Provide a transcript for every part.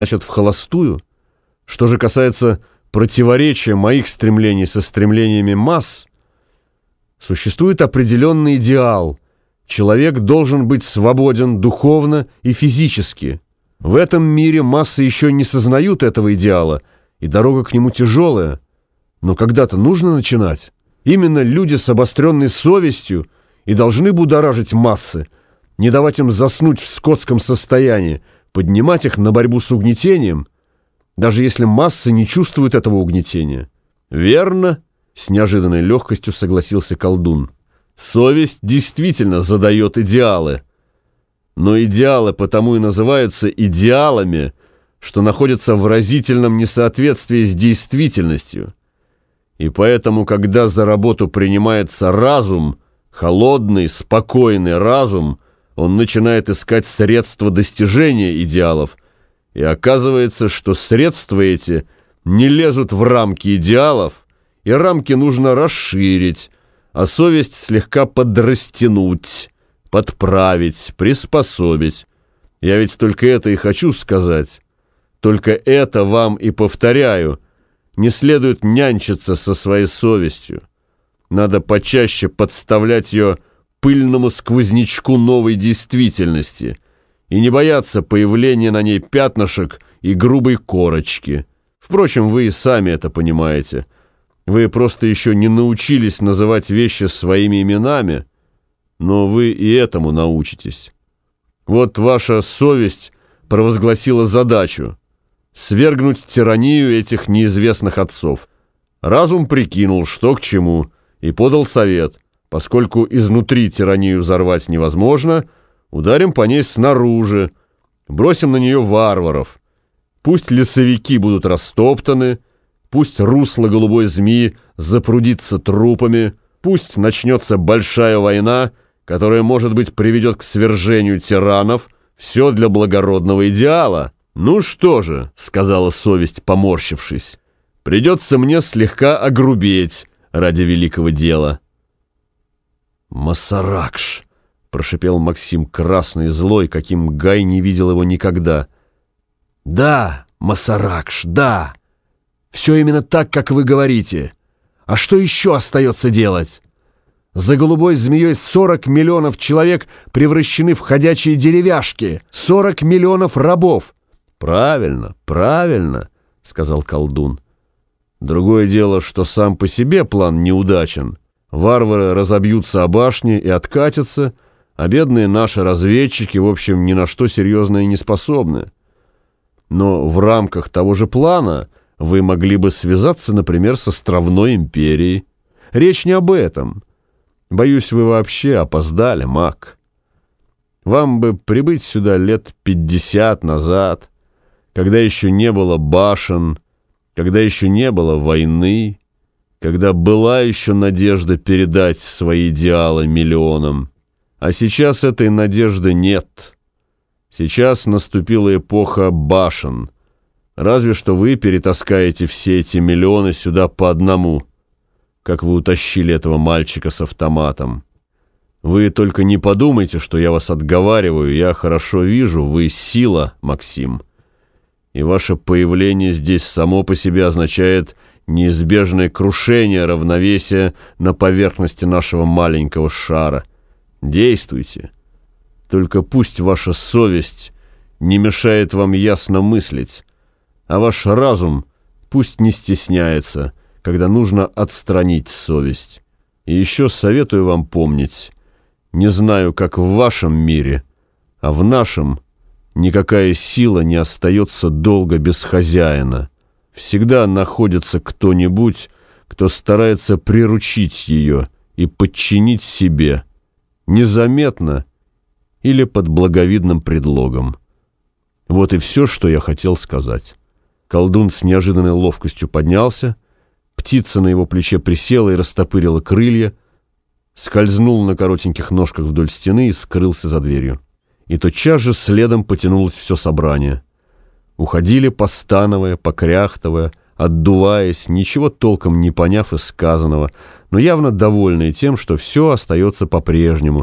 значит, вхолостую. Что же касается противоречия моих стремлений со стремлениями масс, существует определенный идеал. Человек должен быть свободен духовно и физически. В этом мире массы еще не сознают этого идеала, и дорога к нему тяжелая. Но когда-то нужно начинать. Именно люди с обостренной совестью и должны будоражить массы, не давать им заснуть в скотском состоянии, поднимать их на борьбу с угнетением, даже если массы не чувствуют этого угнетения. «Верно», — с неожиданной легкостью согласился колдун. «Совесть действительно задает идеалы. Но идеалы потому и называются идеалами, что находятся в разительном несоответствии с действительностью. И поэтому, когда за работу принимается разум, холодный, спокойный разум, он начинает искать средства достижения идеалов, и оказывается, что средства эти не лезут в рамки идеалов, и рамки нужно расширить, а совесть слегка подрастянуть, подправить, приспособить. Я ведь только это и хочу сказать. Только это вам и повторяю. Не следует нянчиться со своей совестью. Надо почаще подставлять ее пыльному сквознячку новой действительности и не бояться появления на ней пятнышек и грубой корочки. Впрочем, вы и сами это понимаете. Вы просто еще не научились называть вещи своими именами, но вы и этому научитесь. Вот ваша совесть провозгласила задачу — свергнуть тиранию этих неизвестных отцов. Разум прикинул, что к чему, и подал совет. Поскольку изнутри тиранию взорвать невозможно, ударим по ней снаружи, бросим на нее варваров. Пусть лесовики будут растоптаны, пусть русло голубой змеи запрудится трупами, пусть начнется большая война, которая, может быть, приведет к свержению тиранов, все для благородного идеала. «Ну что же», — сказала совесть, поморщившись, — «придется мне слегка огрубеть ради великого дела». «Масаракш», — прошипел Максим, красный и злой, каким Гай не видел его никогда. «Да, Масаракш, да. Все именно так, как вы говорите. А что еще остается делать? За голубой змеей 40 миллионов человек превращены в ходячие деревяшки, 40 миллионов рабов». «Правильно, правильно», — сказал колдун. «Другое дело, что сам по себе план неудачен. Варвары разобьются о башни и откатятся, а бедные наши разведчики, в общем, ни на что серьезное не способны. Но в рамках того же плана вы могли бы связаться, например, с островной империей. Речь не об этом. Боюсь, вы вообще опоздали, маг. Вам бы прибыть сюда лет 50 назад, когда еще не было башен, когда еще не было войны, когда была еще надежда передать свои идеалы миллионам. А сейчас этой надежды нет. Сейчас наступила эпоха башен. Разве что вы перетаскаете все эти миллионы сюда по одному, как вы утащили этого мальчика с автоматом. Вы только не подумайте, что я вас отговариваю. Я хорошо вижу, вы сила, Максим. И ваше появление здесь само по себе означает неизбежное крушение равновесия на поверхности нашего маленького шара. Действуйте. Только пусть ваша совесть не мешает вам ясно мыслить, а ваш разум пусть не стесняется, когда нужно отстранить совесть. И еще советую вам помнить, не знаю, как в вашем мире, а в нашем никакая сила не остается долго без хозяина. Всегда находится кто-нибудь, кто старается приручить ее и подчинить себе, незаметно или под благовидным предлогом. Вот и все, что я хотел сказать. Колдун с неожиданной ловкостью поднялся, птица на его плече присела и растопырила крылья, скользнул на коротеньких ножках вдоль стены и скрылся за дверью. И тотчас же следом потянулось все собрание. Уходили, постановая, покряхтывая, отдуваясь, ничего толком не поняв из сказанного, но явно довольные тем, что все остается по-прежнему,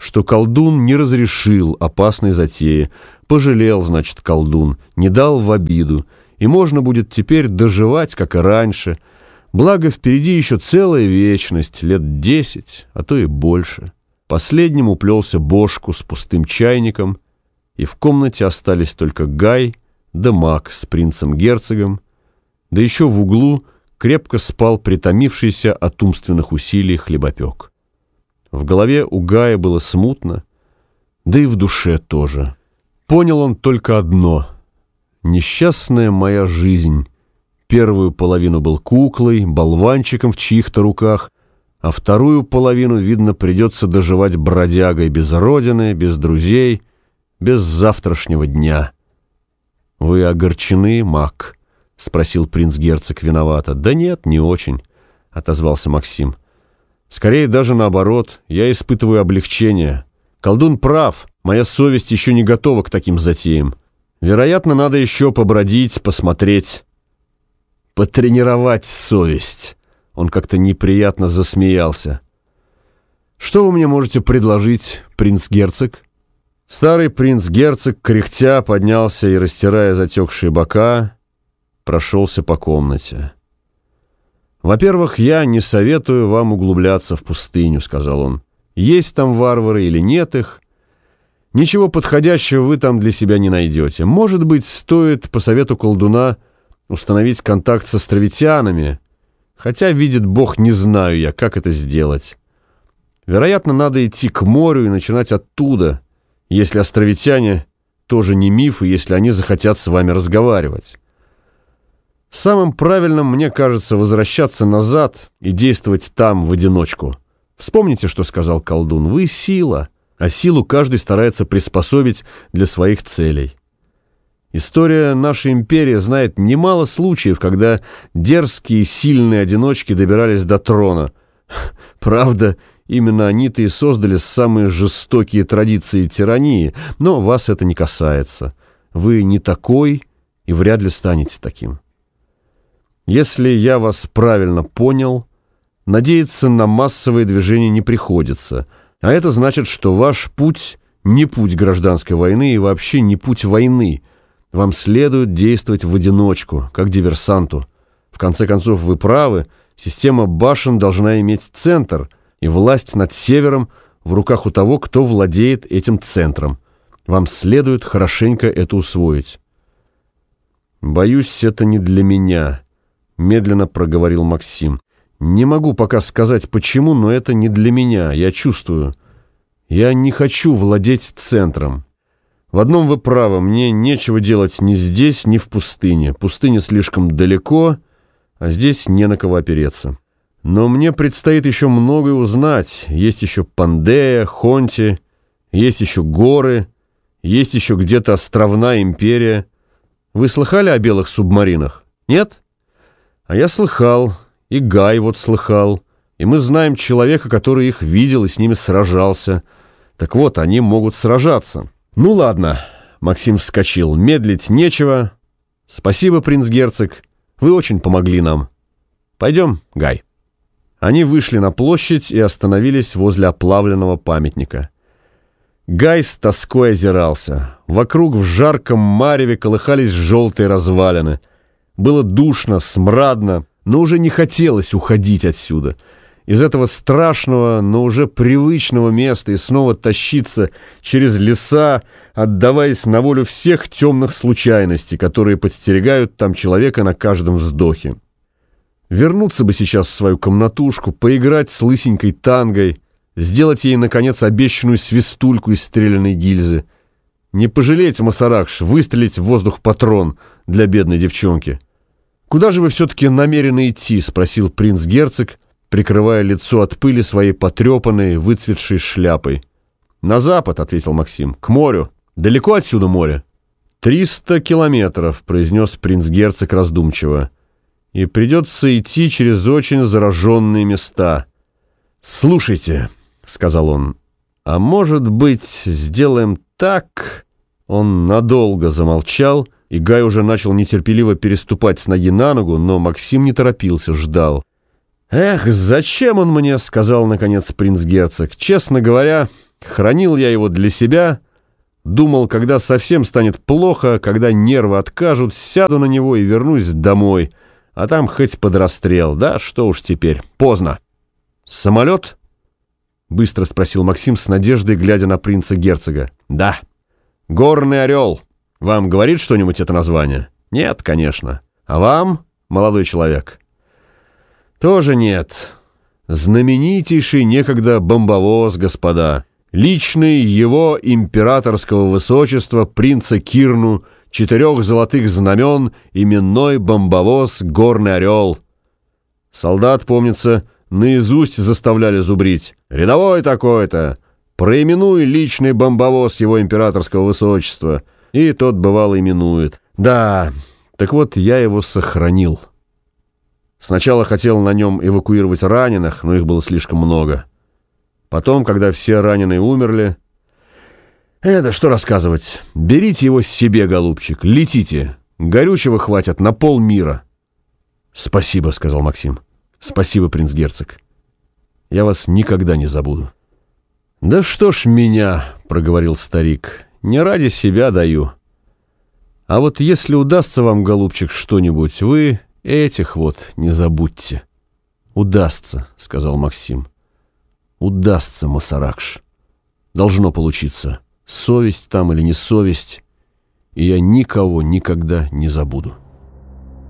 что колдун не разрешил опасной затеи. Пожалел, значит, колдун, не дал в обиду, и можно будет теперь доживать, как и раньше. Благо, впереди еще целая вечность, лет 10, а то и больше. Последним уплелся Бошку с пустым чайником, и в комнате остались только Гай да Мак с принцем-герцогом, да еще в углу крепко спал притомившийся от умственных усилий хлебопек. В голове у Гая было смутно, да и в душе тоже. Понял он только одно — несчастная моя жизнь. Первую половину был куклой, болванчиком в чьих-то руках, а вторую половину, видно, придется доживать бродягой без родины, без друзей, без завтрашнего дня. — Вы огорчены, Мак? — спросил принц-герцог виновато. — Да нет, не очень, — отозвался Максим. — Скорее даже наоборот, я испытываю облегчение. Колдун прав, моя совесть еще не готова к таким затеям. Вероятно, надо еще побродить, посмотреть. Потренировать совесть. Он как-то неприятно засмеялся. Что вы мне можете предложить, принц-герцог? Старый принц-герцог, кряхтя, поднялся и, растирая затекшие бока, прошелся по комнате. «Во-первых, я не советую вам углубляться в пустыню», — сказал он. «Есть там варвары или нет их, ничего подходящего вы там для себя не найдете. Может быть, стоит, по совету колдуна, установить контакт с островитянами, хотя, видит Бог, не знаю я, как это сделать. Вероятно, надо идти к морю и начинать оттуда, если островитяне тоже не миф, и если они захотят с вами разговаривать. Самым правильным, мне кажется, возвращаться назад и действовать там в одиночку. Вспомните, что сказал колдун. Вы сила, а силу каждый старается приспособить для своих целей. История нашей империи знает немало случаев, когда дерзкие, сильные одиночки добирались до трона. Правда, именно они-то и создали самые жестокие традиции тирании, но вас это не касается. Вы не такой и вряд ли станете таким. Если я вас правильно понял, надеяться на массовые движения не приходится, а это значит, что ваш путь не путь гражданской войны и вообще не путь войны. Вам следует действовать в одиночку, как диверсанту. В конце концов, вы правы, система башен должна иметь центр, и власть над севером в руках у того, кто владеет этим центром. Вам следует хорошенько это усвоить. «Боюсь, это не для меня», — медленно проговорил Максим. «Не могу пока сказать, почему, но это не для меня, я чувствую. Я не хочу владеть центром. В одном вы правы, мне нечего делать ни здесь, ни в пустыне. Пустыня слишком далеко, а здесь не на кого опереться. Но мне предстоит еще многое узнать. Есть еще Пандея, Хонти, есть еще горы, есть еще где-то островная империя. Вы слыхали о белых субмаринах? Нет? А я слыхал, и Гай вот слыхал, и мы знаем человека, который их видел и с ними сражался. Так вот, они могут сражаться». «Ну ладно», — Максим вскочил, — «медлить нечего. Спасибо, принц-герцог, вы очень помогли нам. Пойдем, Гай». Они вышли на площадь и остановились возле оплавленного памятника. Гай с тоской озирался. Вокруг в жарком мареве колыхались желтые развалины. Было душно, смрадно, но уже не хотелось уходить отсюда. Из этого страшного, но уже привычного места и снова тащиться через леса, отдаваясь на волю всех темных случайностей, которые подстерегают там человека на каждом вздохе. Вернуться бы сейчас в свою комнатушку, поиграть с лысенькой Тангой, сделать ей, наконец, обещанную свистульку из стрелянной гильзы. Не пожалеть, Масаракш, выстрелить в воздух патрон для бедной девчонки. «Куда же вы все-таки намерены идти?» — спросил принц-герцог, прикрывая лицо от пыли своей потрепанной, выцветшей шляпой. «На запад», — ответил Максим, — «к морю. Далеко отсюда море?» 300 километров», — произнес принц-герцог раздумчиво. «И придется идти через очень зараженные места». «Слушайте», — сказал он, — «а может быть, сделаем так?» Он надолго замолчал, и Гай уже начал нетерпеливо переступать с ноги на ногу, но Максим не торопился, ждал. «Эх, зачем он мне?» — сказал, наконец, принц-герцог. «Честно говоря, Хранил я его для себя, думал, когда совсем станет плохо, когда нервы откажут, сяду на него и вернусь домой, а там хоть под расстрел. Да что уж теперь, поздно. «Самолет?» — быстро спросил Максим с надеждой, глядя на принца-герцога. «Да. Горный орел. Вам говорит что-нибудь это название?» «Нет, конечно. А вам, молодой человек?» «Тоже нет. Знаменитейший некогда бомбовоз, господа. Личный его императорского высочества принца Кирну, 4 золотых знамен, именной бомбовоз «Горный орел». Солдат, помнится, наизусть заставляли зубрить. «Рядовой такой-то, проименуй личный бомбовоз его императорского высочества». И тот, бывало, именует. Да, так вот я его сохранил. Сначала хотел на нем эвакуировать раненых, но их было слишком много. Потом, когда все раненые умерли... Да что рассказывать. Берите его себе, голубчик, летите. Горючего хватит на полмира. «Спасибо», — сказал Максим. «Спасибо, принц-герцог. Я вас никогда не забуду». «Да что ж меня», — проговорил старик, — «не ради себя даю. А вот если удастся вам, голубчик, что-нибудь, вы этих вот не забудьте». «Удастся», — сказал Максим. «Удастся, Масаракш. Должно получиться. Совесть там или не совесть, и я никого никогда не забуду».